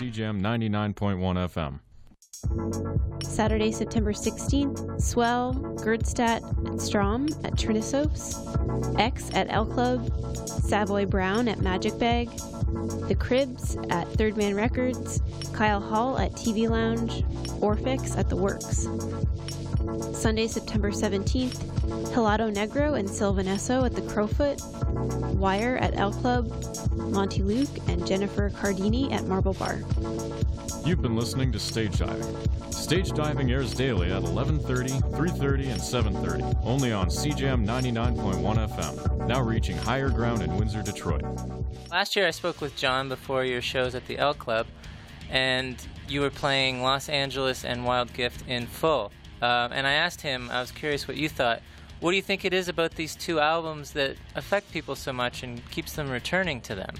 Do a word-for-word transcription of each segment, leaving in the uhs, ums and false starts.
C J A M ninety-nine point one F M. Saturday, September sixteenth, Swell, Gerdstadt, and Strom at Trinisopes, X at L Club, Savoy Brown at Magic Bag, The Cribs at Third Man Records, Kyle Hall at T V Lounge, Orfix at The Works. Sunday, September seventeenth, Helado Negro and Sylvanesso at the Crowfoot, Wire at L Club, Monty Luke and Jennifer Cardini at Marble Bar. You've been listening to Stage Diving. Stage Diving airs daily at eleven thirty, three thirty, and seven thirty, only on C J A M ninety-nine point one F M, now reaching higher ground in Windsor, Detroit. Last year I spoke with John before your shows at the L Club, and you were playing Los Angeles and Wild Gift in full. Um, and I asked him, I was curious what you thought. What do you think it is about these two albums that affect people so much and keeps them returning to them?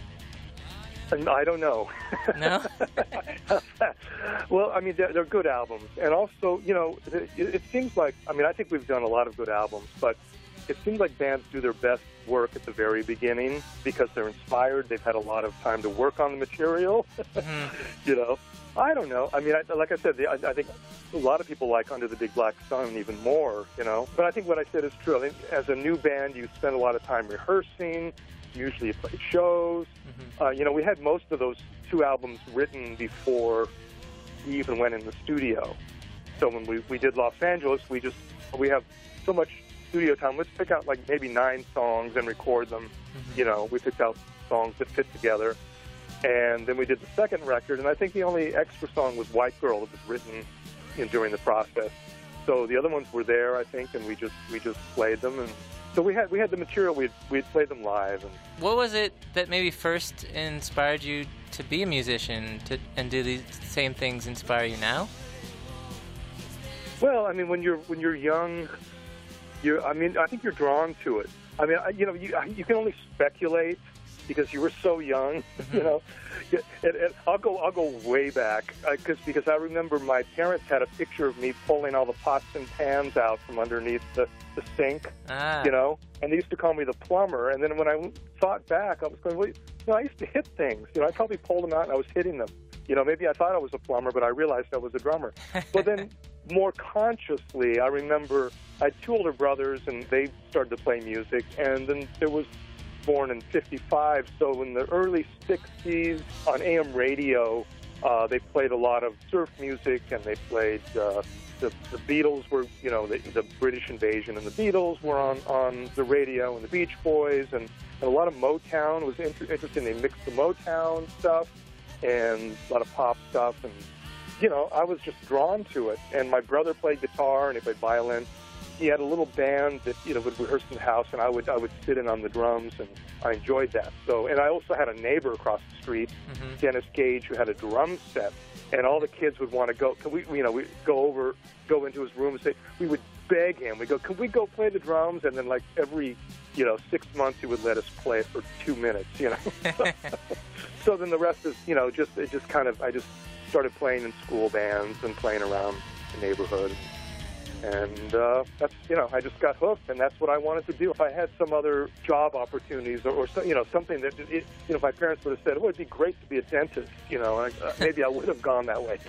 I don't know. No? Well, I mean, they're, they're good albums. And also, you know, it, it seems like, I mean, I think we've done a lot of good albums, but it seems like bands do their best work at the very beginning because they're inspired. They've had a lot of time to work on the material, mm-hmm. you know. I don't know. I mean, I, like I said, the, I, I think a lot of people like Under the Big Black Sun even more, you know. But I think what I said is true. I think as a new band, you spend a lot of time rehearsing. Usually you play shows. Mm-hmm. Uh, you know, we had most of those two albums written before we even went in the studio. So when we, we did Los Angeles, we just, we have so much studio time. Let's pick out like maybe nine songs and record them. Mm-hmm. You know, we picked out songs that fit together. And then we did the second record, and I think the only extra song was White Girl that was written in, during the process. So the other ones were there, I think, and we just we just played them. And so we had we had the material. We'd we'd played them live. And what was it that maybe first inspired you to be a musician, to and do these same things inspire you now? Well, I mean, when you're when you're young, you I mean, I think you're drawn to it. I mean, you know, you you can only speculate, because you were so young, mm-hmm. you know. And, and I'll go, I'll go way back, because uh, because I remember my parents had a picture of me pulling all the pots and pans out from underneath the, the sink, ah. you know. And they used to call me the plumber. And then when I thought back, I was going, well, you know, I used to hit things. You know, I probably pulled them out and I was hitting them. You know, maybe I thought I was a plumber, but I realized I was a drummer. But then more consciously, I remember I had two older brothers, and they started to play music, and then there was born in fifty-five, so in the early sixties on A M radio, uh, they played a lot of surf music, and they played, uh, the, the Beatles were, you know, the, the British Invasion and the Beatles were on, on the radio, and the Beach Boys, and, and a lot of Motown was inter- interesting. They mixed the Motown stuff and a lot of pop stuff, and, you know, I was just drawn to it. And my brother played guitar, and he played violin. He had a little band that, you know, would rehearse in the house, and I would I would sit in on the drums, and I enjoyed that. So, and I also had a neighbor across the street, mm-hmm. Dennis Gage, who had a drum set, and all the kids would want to go. Can we, you know, we go over, go into his room and say, we would beg him. We go, can we go play the drums? And then, like every, you know, six months, he would let us play it for two minutes. You know. So then the rest is, you know, just it just kind of I just started playing in school bands and playing around the neighborhood. And uh, that's, you know, I just got hooked, and that's what I wanted to do. If I had some other job opportunities or, or so, you know, something that, it, you know, if my parents would have said, oh, it'd be great to be a dentist, you know, I, uh, maybe I would have gone that way.